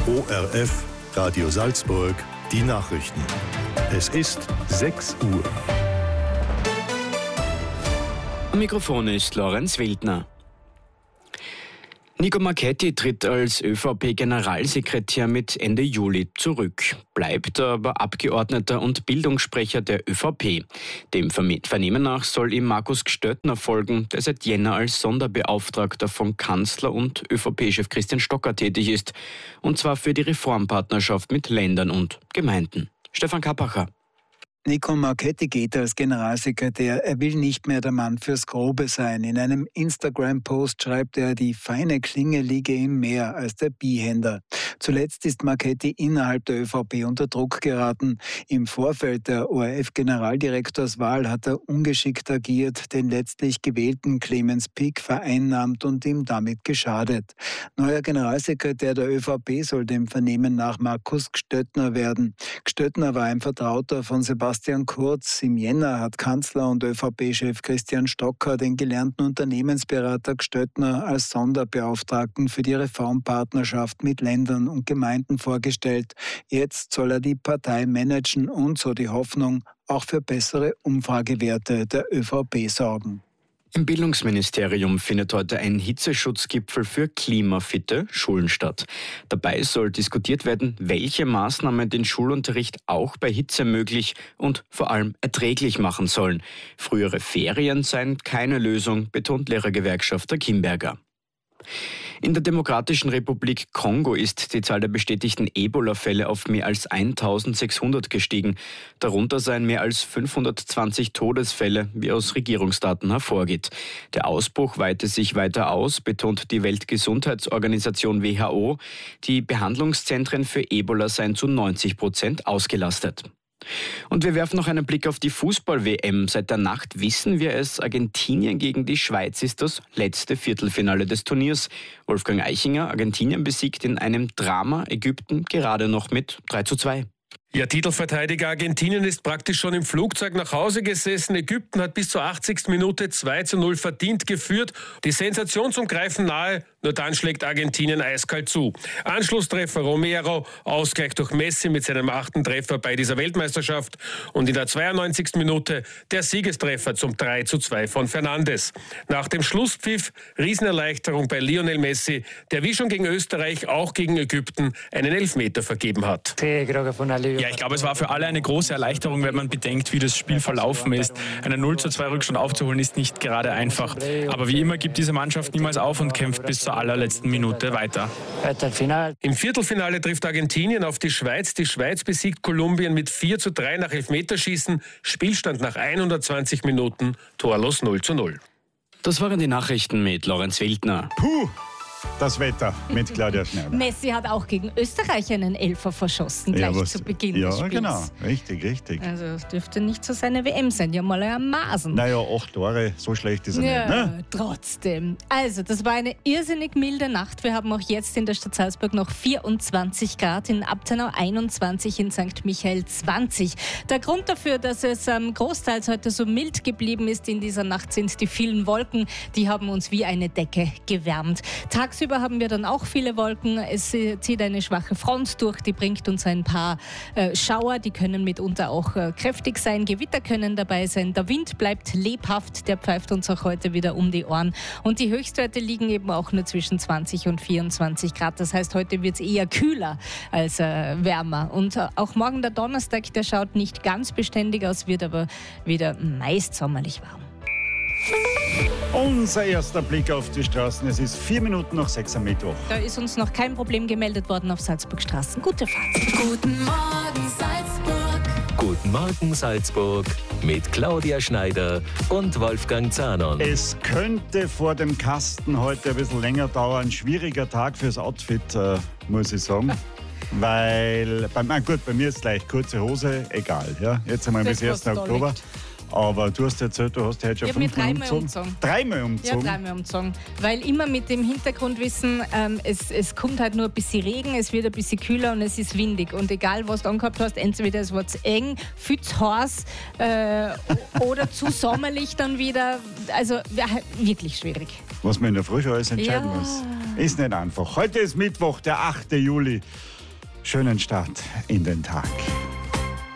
ORF, Radio Salzburg, die Nachrichten. Es ist 6 Uhr. Am Mikrofon ist Lorenz Wildner. Nico Marchetti tritt als ÖVP-Generalsekretär mit Ende Juli zurück, bleibt aber Abgeordneter und Bildungssprecher der ÖVP. Dem Vernehmen nach soll ihm Markus Gstöttner folgen, der seit Jänner als Sonderbeauftragter von Kanzler und ÖVP-Chef Christian Stocker tätig ist, und zwar für die Reformpartnerschaft mit Ländern und Gemeinden. Stefan Kappacher. Nico Marchetti geht als Generalsekretär. Er will nicht mehr der Mann fürs Grobe sein. In einem Instagram-Post schreibt er, die feine Klinge liege ihm mehr als der Bihänder. Zuletzt ist Marchetti innerhalb der ÖVP unter Druck geraten. Im Vorfeld der ORF-Generaldirektorswahl hat er ungeschickt agiert, den letztlich gewählten Clemens Pick vereinnahmt und ihm damit geschadet. Neuer Generalsekretär der ÖVP soll dem Vernehmen nach Markus Gstöttner werden. Gstöttner war ein Vertrauter von Sebastian Kurz. Im Jänner hat Kanzler und ÖVP-Chef Christian Stocker den gelernten Unternehmensberater Gstöttner als Sonderbeauftragten für die Reformpartnerschaft mit Ländern und Gemeinden vorgestellt. Jetzt soll er die Partei managen und, so die Hoffnung, auch für bessere Umfragewerte der ÖVP sorgen. Im Bildungsministerium findet heute ein Hitzeschutzgipfel für klimafitte Schulen statt. Dabei soll diskutiert werden, welche Maßnahmen den Schulunterricht auch bei Hitze möglich und vor allem erträglich machen sollen. Frühere Ferien seien keine Lösung, betont Lehrergewerkschafter Kimberger. In der Demokratischen Republik Kongo ist die Zahl der bestätigten Ebola-Fälle auf mehr als 1600 gestiegen. Darunter seien mehr als 520 Todesfälle, wie aus Regierungsdaten hervorgeht. Der Ausbruch weite sich weiter aus, betont die Weltgesundheitsorganisation WHO. Die Behandlungszentren für Ebola seien zu 90% ausgelastet. Und wir werfen noch einen Blick auf die Fußball-WM. Seit der Nacht wissen wir es, Argentinien gegen die Schweiz ist das letzte Viertelfinale des Turniers. Wolfgang Eichinger, Argentinien besiegt in einem Drama Ägypten gerade noch mit 3:2. Ja, Titelverteidiger Argentinien ist praktisch schon im Flugzeug nach Hause gesessen. Ägypten hat bis zur 80. Minute 2:0 verdient geführt. Die Sensation zum Greifen nahe, nur dann schlägt Argentinien eiskalt zu. Anschlusstreffer Romero, Ausgleich durch Messi mit seinem 8. Treffer bei dieser Weltmeisterschaft. Und in der 92. Minute der Siegestreffer zum 3:2 von Fernandes. Nach dem Schlusspfiff Riesenerleichterung bei Lionel Messi, der wie schon gegen Österreich auch gegen Ägypten einen Elfmeter vergeben hat. Ja, ich glaube, es war für alle eine große Erleichterung, wenn man bedenkt, wie das Spiel verlaufen ist. Einen 0:2 Rückstand aufzuholen ist nicht gerade einfach. Aber wie immer gibt diese Mannschaft niemals auf und kämpft bis zur allerletzten Minute weiter. Im Viertelfinale trifft Argentinien auf die Schweiz. Die Schweiz besiegt Kolumbien mit 4:3 nach Elfmeterschießen. Spielstand nach 120 Minuten, torlos 0:0. Das waren die Nachrichten mit Lorenz Wildner. Puh! Das Wetter mit Claudia Schneider. Messi hat auch gegen Österreich einen Elfer verschossen, gleich zu Beginn des Spiels. Ja, genau. Richtig. Also es dürfte nicht so seine WM sein, ja mal ein Maßen. Naja, 8 Tore, so schlecht ist er ja, nicht, ne? Trotzdem. Also, das war eine irrsinnig milde Nacht. Wir haben auch jetzt in der Stadt Salzburg noch 24 Grad, in Abtenau 21, in St. Michael 20. Der Grund dafür, dass es großteils heute so mild geblieben ist in dieser Nacht, sind die vielen Wolken. Die haben uns wie eine Decke gewärmt. Tagsüber haben wir dann auch viele Wolken. Es zieht eine schwache Front durch, die bringt uns ein paar Schauer. Die können mitunter auch kräftig sein. Gewitter können dabei sein. Der Wind bleibt lebhaft, der pfeift uns auch heute wieder um die Ohren. Und die Höchstwerte liegen eben auch nur zwischen 20 und 24 Grad. Das heißt, heute wird es eher kühler als wärmer. Und auch morgen der Donnerstag, der schaut nicht ganz beständig aus, wird aber wieder meist sommerlich warm. Unser erster Blick auf die Straßen. Es ist 4 Minuten nach 6 am Mittwoch. Da ist uns noch kein Problem gemeldet worden auf Salzburgstraßen. Gute Fahrt. Guten Morgen Salzburg. Guten Morgen Salzburg mit Claudia Schneider und Wolfgang Zahnon. Es könnte vor dem Kasten heute ein bisschen länger dauern. Schwieriger Tag fürs Outfit, muss ich sagen. Weil, bei mir ist gleich kurze Hose, egal. Ja? Jetzt einmal bis 1. Oktober. Aber du hast erzählt, du hast heute schon 5-mal umgezogen. Dreimal umgezogen? Ja, 3-mal umgezogen. Weil immer mit dem Hintergrundwissen, es kommt halt nur ein bisschen Regen, es wird ein bisschen kühler und es ist windig. Und egal, was du angehabt hast, entweder es wird eng, viel zu heiß oder zu sommerlich dann wieder. Also wirklich schwierig. Was man in der Früh schon alles entscheiden muss. Ist nicht einfach. Heute ist Mittwoch, der 8. Juli. Schönen Start in den Tag.